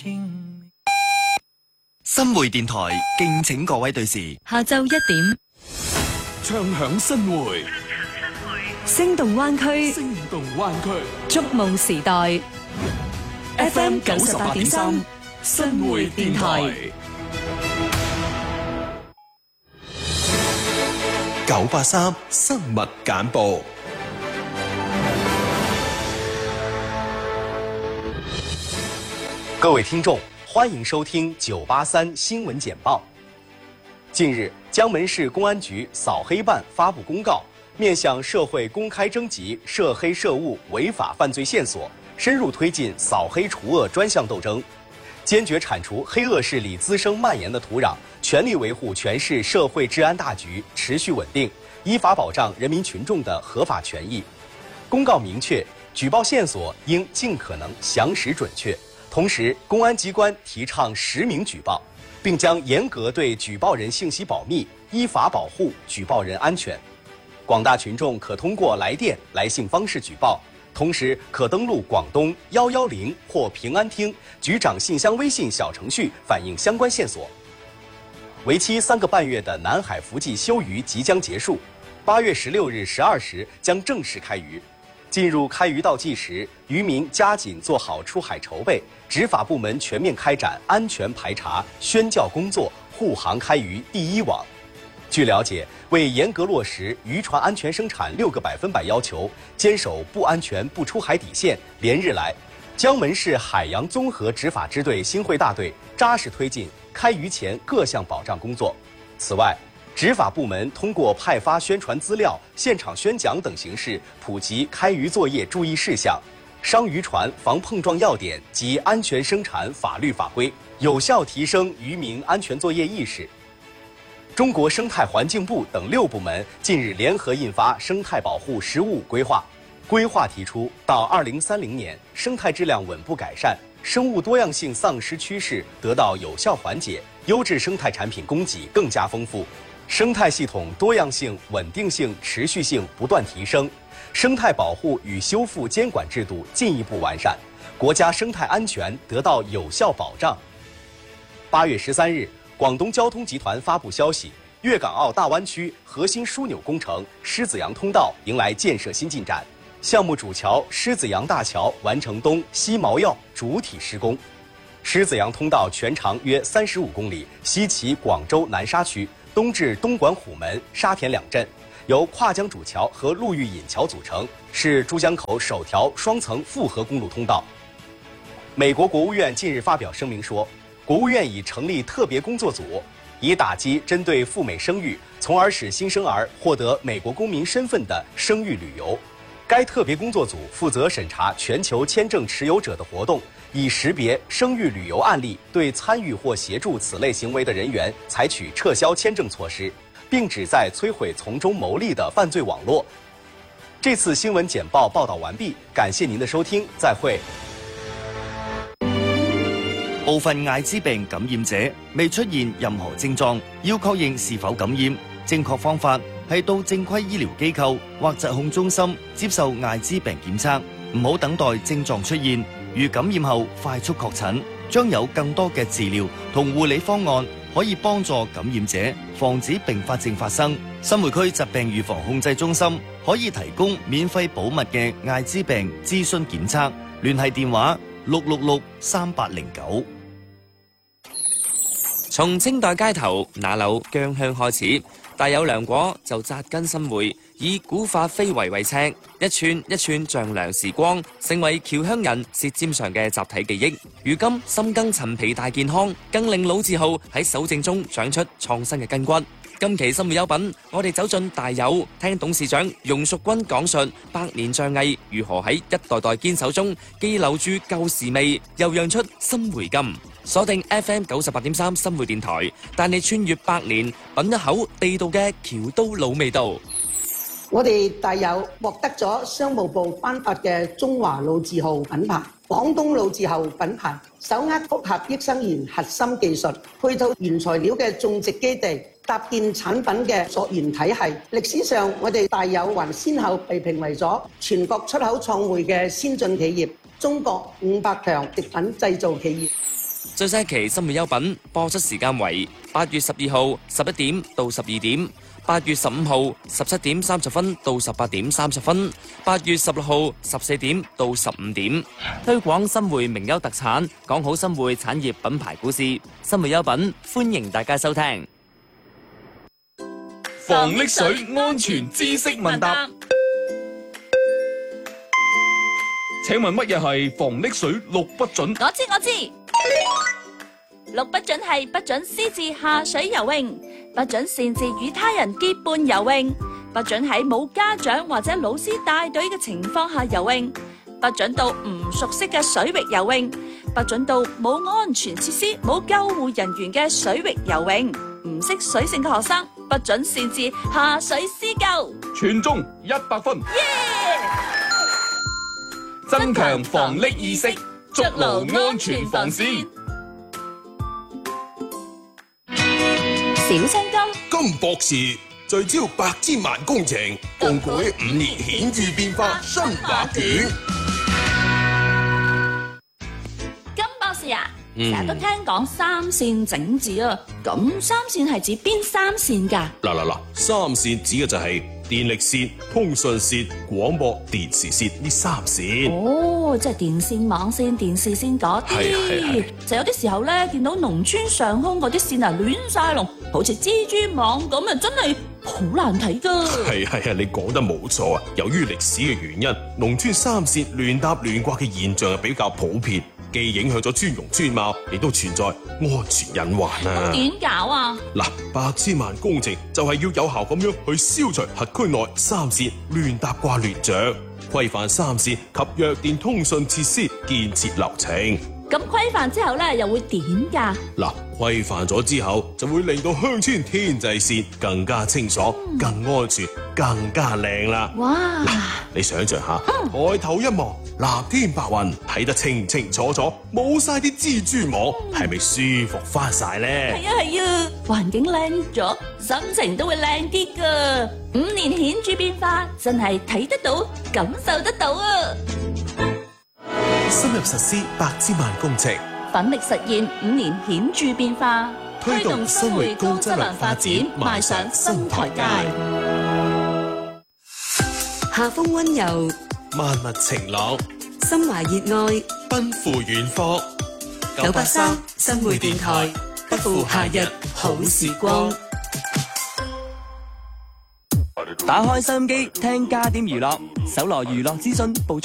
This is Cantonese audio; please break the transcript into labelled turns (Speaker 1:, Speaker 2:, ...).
Speaker 1: 新會電台敬請各位對時，
Speaker 2: 下晝1點，
Speaker 3: 唱響新會，
Speaker 2: 聲動灣區，
Speaker 3: 聲動灣區，
Speaker 2: 觸夢時代 ，FM 98.3，新會電台
Speaker 4: 983生物簡報。
Speaker 5: 各位聽眾，歡迎收聽983新聞簡報。近日，江門市公安局掃黑辦發布公告，面向社會公開徵集涉黑涉污違法犯罪線索，深入推進掃黑除惡專項鬥爭，堅決鏟除黑惡勢力滋生蔓延的土壤，全力維護全市社會治安大局持續穩定，依法保障人民群眾的合法權益。公告明確，舉報線索應盡可能詳實準確。同時，公安機關提倡實名舉報，並將嚴格對舉報人信息保密，依法保護舉報人安全。廣大群眾可通過來電、來信方式舉報，同時可登錄廣東110或平安廳局長信箱微信小程序反映相關線索。為期3個半月的南海伏季休漁即將結束，8月16日12時將正式開漁。進入開漁倒計時，漁民加緊做好出海籌備，執法部門全面開展安全排查、宣教工作，護航開漁第一網。據了解，為嚴格落實漁船安全生產6個100%要求，堅守不安全不出海底線，連日來，江門市海洋綜合執法支隊新會大隊扎實推進開漁前各項保障工作。此外，執法部門通過派發宣傳資料、現場宣講等形式，普及開漁作業注意事項、商漁船防碰撞要點及安全生產法律法規，有效提升漁民安全作業意識。中國生態環境部等6部門近日聯合印發生態保護15規劃，規劃提出到2030年，生態質量穩步改善，生物多樣性喪失趨勢得到有效緩解，優質生態產品供給更加豐富。生態系統多樣性、穩定性、持續性不斷提升，生態保護與修復監管制度進一步完善，國家生態安全得到有效保障。8月13日，廣東交通集團發布消息，粵港澳大灣區核心樞紐工程獅子洋通道迎來建設新進展，項目主橋獅子洋大橋完成東西毛藥主體施工。獅子洋通道全長約35公里，西起廣州南沙區，東至東莞虎門、沙田兩鎮，由跨江主橋和陸域引橋組成，是珠江口首條雙層複合公路通道。美國國務院近日發表聲明說，國務院已成立特別工作組，以打擊針對赴美生育，從而使新生兒獲得美國公民身份的生育旅遊。該特別工作組負責審查全球簽證持有者的活動，以識別生育旅遊案例，對參與或協助此類行為的人員採取撤銷簽證措施，並旨在摧毀從中牟利的犯罪網絡。這次新聞簡報報道完畢，感謝您的收聽，再會。
Speaker 1: 部分艾滋病感染者未出現任何症狀，要確認是否感染，正確方法係到正規醫療機構或疾控中心接受艾滋病檢測，唔好等待症狀出現。如感染後快速確診，將有更多嘅治療同護理方案可以幫助感染者防止併發症發生。新會區疾病預防控制中心可以提供免費保密嘅艾滋病諮詢檢測，聯繫電話6663809。
Speaker 6: 從清代街頭那縷薑香開始，大有良果就扎根新會，以古法非遺為尺，一寸一寸丈量時光，成為僑鄉人舌尖上嘅集體記憶。如今深耕陳皮大健康，更令老字號喺守正中長出創新嘅筋骨。今期新會優品，我哋走進大有，聽董事長容淑君講述百年匠藝如何喺一代代堅守中既留住舊時味，又釀出新回甘。鎖定 FM 98.3新會電台，帶你穿越百年，品一口地道嘅僑都老味道。
Speaker 7: 我哋大有獲得咗商務部頒發嘅中華老字號品牌、廣東老字號品牌，手握複合益生元核心技術，配套原材料嘅種植基地，搭建產品嘅溯源體系。歷史上，我哋大有還先後被評為咗全國出口創匯嘅先進企業、中國500強食品製造企業。
Speaker 6: 最新一期新會優品播出時間為8月12號11點到12點，8月15號17點30分到18點30分，8月16號14點到15點。推廣新會名優特產，講好新會產業品牌故事。新會優品歡迎大家收聽。
Speaker 3: 防溺水安全知識問答。請問乜嘢係防溺水6不準？
Speaker 2: 我知。6不準係不準私自下水游泳，不準擅自與他人結伴游泳，不準喺冇家長或者老師帶隊嘅情況下游泳，不準到唔熟悉嘅水域游泳，不準到冇安全設施、冇救護人員嘅水域游泳。唔識水性嘅學生不准擅自下水施救。
Speaker 3: 全中100分。增強防溺意識，築牢安全防線。
Speaker 2: 小青金
Speaker 4: 金博士聚焦百千萬工程，共舉5年顯著變化新畫卷。
Speaker 2: 金博士啊，成日都聽講3線整治啊，咁3線係指邊3線㗎？
Speaker 4: 嗱，3線指嘅就係電力線、通訊線、廣播電視線呢3線。
Speaker 2: 哦，即係電線、網線、電視線嗰啲。係。就有啲時候咧，見到農村上空嗰啲線啊亂晒龍，好似蜘蛛網咁啊，真係好難睇㗎。
Speaker 4: 係，你講得冇錯啊！由於歷史嘅原因，農村3線亂搭亂掛嘅現象係比較普遍。既影響咗村容村貌，亦都存在安全隱患啊！
Speaker 2: 點搞啊？
Speaker 4: 嗱，百千萬工程就係要有效咁樣去消除轄區內3線亂搭掛亂着，規範3線及弱電通訊設施建設流程。
Speaker 2: 咁規範之後咧，又會點㗎？
Speaker 4: 嗱，規範咗之後，就會令到鄉村天際線更加清楚、更安全、更加靚啦！
Speaker 2: 哇！
Speaker 4: 你想象下，抬頭一望，藍天白雲，睇得清清楚楚，冇晒啲蜘蛛網，係咪舒服翻晒咧？
Speaker 2: 係啊，環境靚咗，心情都會靚啲㗎。5年顯著變化，真係睇得到、感受得到啊！
Speaker 4: 深入實施百千萬工程，
Speaker 2: 奮力實現5年顯著變化，
Speaker 4: 推動新會高質量發展邁上新台階。
Speaker 8: 夏風溫柔，
Speaker 4: 萬物晴朗，
Speaker 8: 心懷熱愛，
Speaker 4: 奔赴遠方。
Speaker 8: 983新會電台，不負夏日好時光。
Speaker 6: 打開收音機，聽加點娛樂，搜羅娛樂資訊，